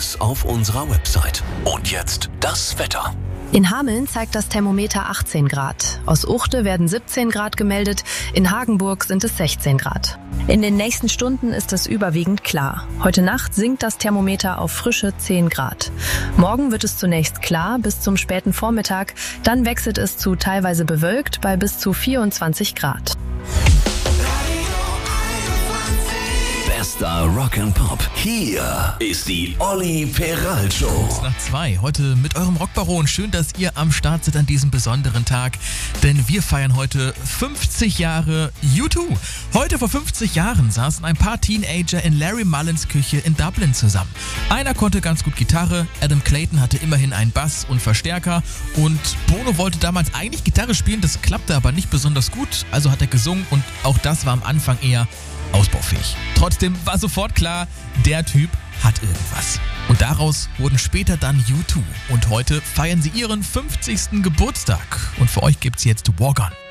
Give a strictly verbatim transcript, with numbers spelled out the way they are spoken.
Alles auf unserer Website. Und jetzt das Wetter. In Hameln zeigt das Thermometer achtzehn Grad. Aus Uchte werden siebzehn Grad gemeldet, in Hagenburg sind es sechzehn Grad. In den nächsten Stunden ist es überwiegend klar. Heute Nacht sinkt das Thermometer auf frische zehn Grad. Morgen wird es zunächst klar bis zum späten Vormittag, dann wechselt es zu teilweise bewölkt bei bis zu vierundzwanzig Grad. Bester Rock'n'Pop. Hier ist die Olli Peral Show. Nach zwei, heute mit eurem Rockbaron. Schön, dass ihr am Start seid an diesem besonderen Tag, denn wir feiern heute fünfzig Jahre U zwei. Heute vor fünfzig Jahren saßen ein paar Teenager in Larry Mullins Küche in Dublin zusammen. Einer konnte ganz gut Gitarre, Adam Clayton hatte immerhin einen Bass und Verstärker und Bono wollte damals eigentlich Gitarre spielen, das klappte aber nicht besonders gut, also hat er gesungen und auch das war am Anfang eher ausbaufähig. Trotzdem war sofort klar, der Typ hat irgendwas. Und daraus wurden später dann U zwei. Und heute feiern sie ihren fünfzigsten Geburtstag. Und für euch gibt's jetzt Walk On.